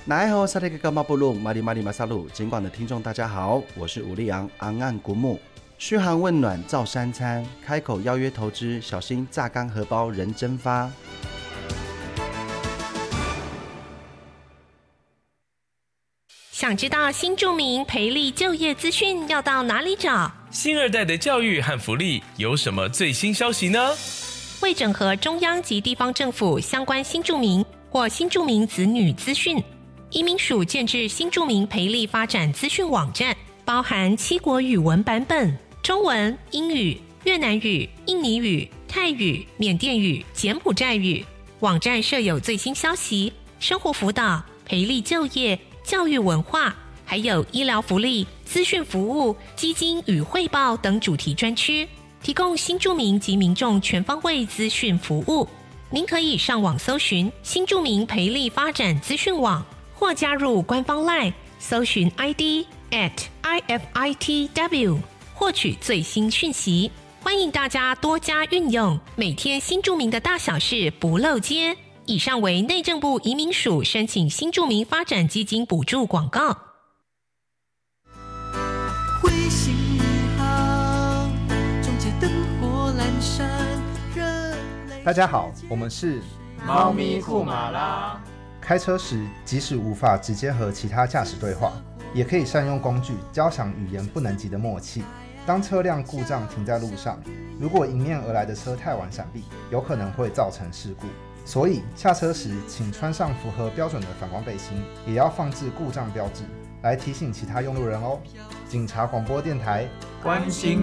奈何萨利格干嘛布鲁马里马里马萨鲁，尽管的听众大家好，我是武力昂昂岸古木，嘘寒问暖照三餐，开口邀约投资，小心榨干荷包人蒸发。 想知道新住民培力就业资讯要到哪里找？ 新二代的教育和福利有什么最新消息呢？ 为整合中央及地方政府相关新住民或新住民子女资讯，移民署建置新住民培力发展资讯网站，包含7国语文版本，中文、英语、越南语、印尼语、泰语、缅甸语、柬埔寨语。网站设有最新消息、生活辅导、培力就业、教育文化，还有医疗福利、资讯服务、基金与汇报等主题专区，提供新住民及民众全方位资讯服务。您可以上网搜寻新住民培力发展资讯网，或加入官方 LINE 搜寻 ID @IFITW 获取最新讯息。欢迎大家多加运用，每天新住民的大小事不漏接。以上为内政部移民署申请新住民发展基金补助广告。 彗星一号，终结灯火阑珊， 大家好，我们是猫咪库马拉。 开车时，即使无法直接和其他驾驶对话，也可以善用工具交响语言不能及的默契。当车辆故障停在路上，如果迎面而来的车太晚闪避，有可能会造成事故。所以下车时，请穿上符合标准的反光背心，也要放置故障标志，来提醒其他用路人哦。警察广播电台， 关心